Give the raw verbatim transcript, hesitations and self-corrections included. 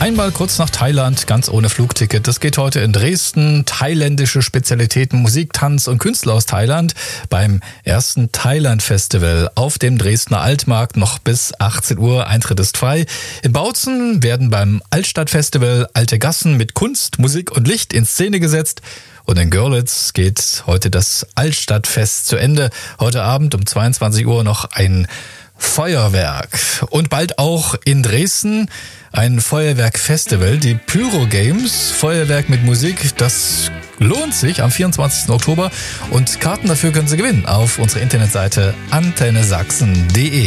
Einmal kurz nach Thailand, ganz ohne Flugticket. Das geht heute in Dresden. Thailändische Spezialitäten, Musik, Tanz und Künstler aus Thailand beim ersten Thailand-Festival auf dem Dresdner Altmarkt. Noch bis achtzehn Uhr. Eintritt ist frei. In Bautzen werden beim Altstadtfestival alte Gassen mit Kunst, Musik und Licht in Szene gesetzt. Und in Görlitz geht heute das Altstadtfest zu Ende. Heute Abend um zweiundzwanzig Uhr noch ein Feuerwerk. Und bald auch in Dresden ein Feuerwerkfestival, die Pyro Games, Feuerwerk mit Musik. Das lohnt sich am vierundzwanzigsten Oktober und Karten dafür können Sie gewinnen auf unserer Internetseite antenne sachsen punkt de.